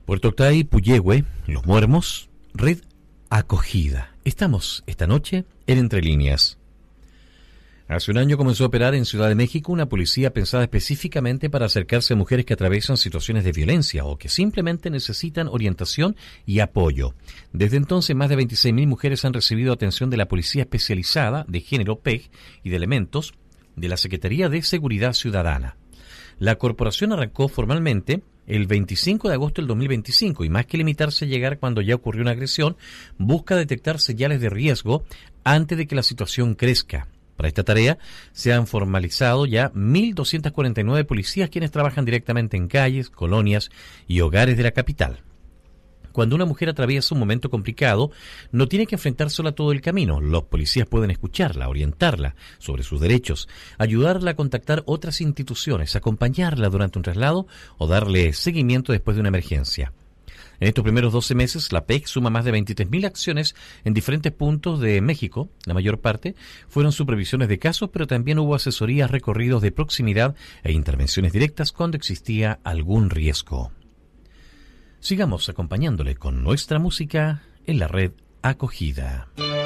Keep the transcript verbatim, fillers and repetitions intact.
Puerto Octay, Puyehue, Los Muermos, Red Acogida. Estamos esta noche en Entre Líneas. Hace un año comenzó a operar en Ciudad de México una policía pensada específicamente para acercarse a mujeres que atraviesan situaciones de violencia o que simplemente necesitan orientación y apoyo. Desde entonces, más de veintiséis mil mujeres han recibido atención de la Policía Especializada de Género P E G y de Elementos de la Secretaría de Seguridad Ciudadana. La corporación arrancó formalmente el veinticinco de agosto del dos mil veinticinco y más que limitarse a llegar cuando ya ocurrió una agresión, busca detectar señales de riesgo antes de que la situación crezca. Para esta tarea se han formalizado ya mil doscientos cuarenta y nueve policías quienes trabajan directamente en calles, colonias y hogares de la capital. Cuando una mujer atraviesa un momento complicado, no tiene que enfrentar sola todo el camino. Los policías pueden escucharla, orientarla sobre sus derechos, ayudarla a contactar otras instituciones, acompañarla durante un traslado o darle seguimiento después de una emergencia. En estos primeros doce meses, la P E G suma más de veintitrés mil acciones en diferentes puntos de México. La mayor parte fueron supervisiones de casos, pero también hubo asesorías, recorridos de proximidad e intervenciones directas cuando existía algún riesgo. Sigamos acompañándole con nuestra música en la Red Acogida.